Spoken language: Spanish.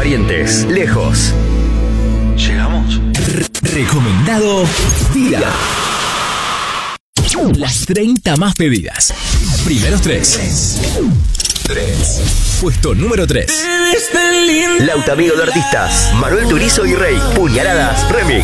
parientes, lejos. ¿Llegamos? Recomendado Día. Las 30 más pedidas. Primeros 3. Puesto número 3. Lautamigo de artistas, Manuel Turizo y Rey, Puñaladas, Remix.